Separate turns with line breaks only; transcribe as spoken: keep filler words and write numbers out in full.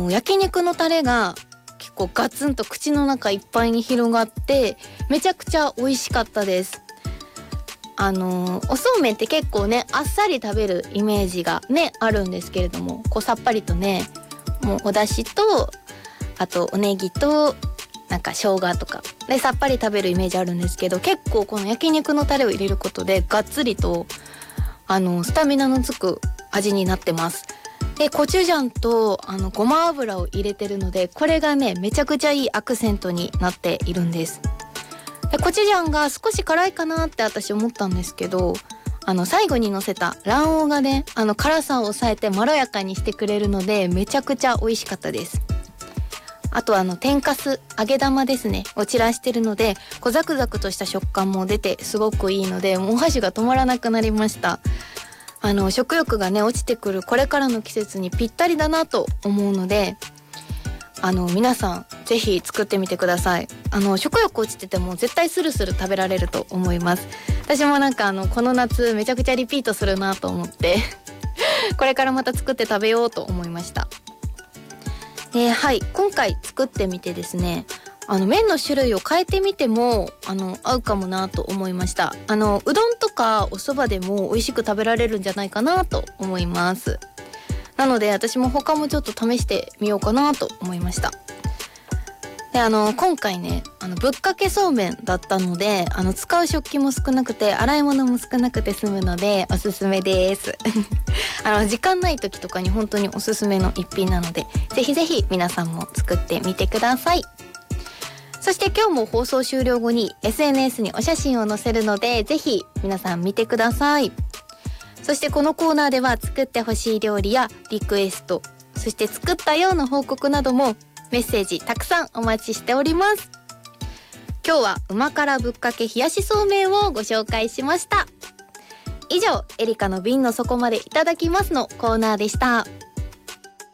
の焼肉のタレが結構ガツンと口の中いっぱいに広がってめちゃくちゃ美味しかったです。あのおそうめんって結構ねあっさり食べるイメージがねあるんですけれども、こうさっぱりとね、もうお出汁とあとおネギとなんか生姜とかでさっぱり食べるイメージあるんですけど、結構この焼肉のタレを入れることでがっつりとあのスタミナのつく味になってます。でコチュジャンとあのごま油を入れてるので、これがねめちゃくちゃいいアクセントになっているんです。でコチュジャンが少し辛いかなって私思ったんですけど、あの最後に乗せた卵黄がねあの辛さを抑えてまろやかにしてくれるのでめちゃくちゃ美味しかったです。あとあの天かす揚げ玉ですねを散らしてるので、こうザクザクとした食感も出てすごくいいので、もうお箸が止まらなくなりました。あの食欲がね落ちてくるこれからの季節にぴったりだなと思うので、あの皆さんぜひ作ってみてください。あの食欲落ちてても絶対スルスル食べられると思います。私もなんかあのこの夏めちゃくちゃリピートするなと思ってこれからまた作って食べようと思いました。ではい今回作ってみてですね、あの麺の種類を変えてみてもあの合うかもなと思いました。あのうどんとかお蕎麦でも美味しく食べられるんじゃないかなと思います。なので私も他もちょっと試してみようかなと思いました。であの今回ねあのぶっかけそうめんだったので、あの使う食器も少なくて洗い物も少なくて済むのでおすすめですあの時間ない時とかに本当におすすめの一品なので、ぜひぜひ皆さんも作ってみてください。そして今日も放送終了後に エスエヌエス にお写真を載せるので、ぜひ皆さん見てください。そしてこのコーナーでは作ってほしい料理やリクエスト、そして作ったような報告などもメッセージたくさんお待ちしております。今日はうま辛ぶっかけ冷やしそうめんをご紹介しました。以上、エリカの瓶の底までいただきますのコーナーでした。